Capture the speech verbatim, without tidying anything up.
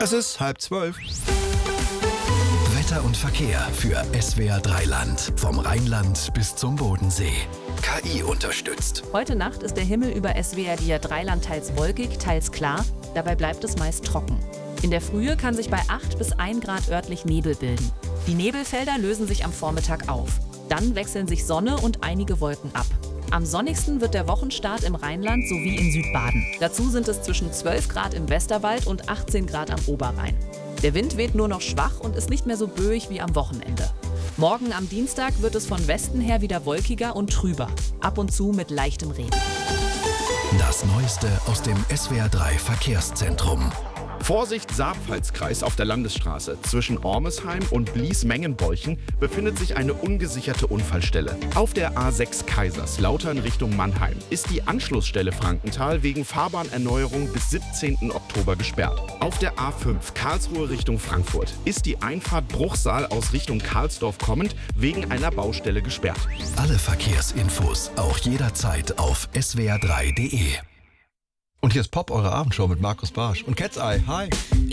Es ist halb zwölf. Wetter und Verkehr für S W R drei Land. Vom Rheinland bis zum Bodensee. K I unterstützt. Heute Nacht ist der Himmel über S W R drei Land teils wolkig, teils klar. Dabei bleibt es meist trocken. In der Frühe kann sich bei acht bis ein Grad örtlich Nebel bilden. Die Nebelfelder lösen sich am Vormittag auf. Dann wechseln sich Sonne und einige Wolken ab. Am sonnigsten wird der Wochenstart im Rheinland sowie in Südbaden. Dazu sind es zwischen zwölf Grad im Westerwald und achtzehn Grad am Oberrhein. Der Wind weht nur noch schwach und ist nicht mehr so böig wie am Wochenende. Morgen am Dienstag wird es von Westen her wieder wolkiger und trüber. Ab und zu mit leichtem Regen. Das Neueste aus dem S W R drei Verkehrszentrum. Vorsicht, Saarpfalzkreis auf der Landesstraße. Zwischen Ormesheim und Blies-Mengenbolchen befindet sich eine ungesicherte Unfallstelle. Auf der A sechs Kaiserslautern Richtung Mannheim ist die Anschlussstelle Frankenthal wegen Fahrbahnerneuerung bis siebzehnten Oktober gesperrt. Auf der A fünf Karlsruhe Richtung Frankfurt ist die Einfahrt Bruchsal aus Richtung Karlsdorf kommend wegen einer Baustelle gesperrt. Alle Verkehrsinfos auch jederzeit auf S W R drei Punkt de. Und hier ist Pop, eure Abendshow mit Markus Barsch und Cat's Eye. Hi.